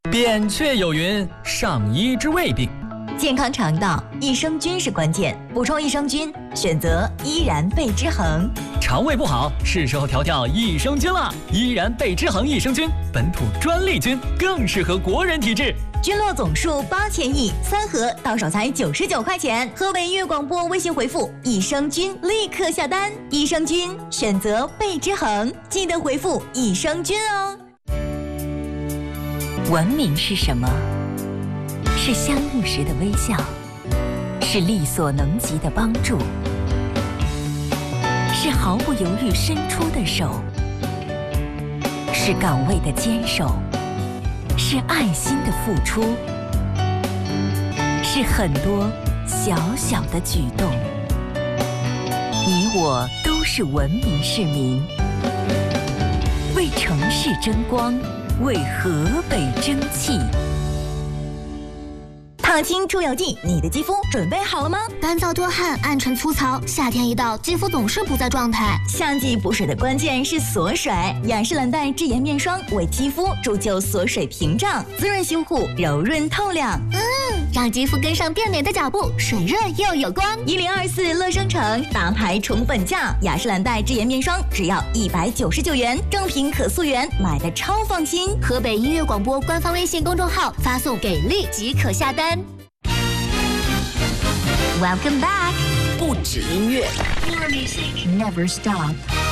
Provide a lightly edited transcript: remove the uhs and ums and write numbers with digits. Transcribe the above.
扁鹊有云：上医治未病。 健康肠道，益生菌是关键。补充益生菌，选择依然贝之恒。 肠胃不好，是时候调调益生菌了。依然贝之恒益生菌，本土专利菌，更适合国人体质。 菌落总数8000亿，3盒到手才99块钱。河北音乐广播微信回复“益生菌”立刻下单。益生菌选择贝之恒，记得回复“益生菌”哦。 文明是什么？是相遇时的微笑，是力所能及的帮助，是毫不犹豫伸出的手，是岗位的坚守，是爱心的付出，是很多小小的举动。你我都是文明市民，为城市争光，为河北争气。 烫青出油剂，你的肌肤准备好了吗？ 干燥多汗、暗沉粗糙，夏天一到，肌肤总是不在状态。 夏季补水的关键是锁水，雅诗兰黛智妍面霜为肌肤铸就锁水屏障，滋润修护，柔润透亮。 让肌肤跟上变美的脚步，水润又有光。 1024乐生城大牌宠粉价，雅诗兰黛智妍面霜只要199元，正品可溯源，买的超放心。 河北音乐广播官方微信公众号发送“给力”即可下单。Welcome back， 不止音乐 More music never stop。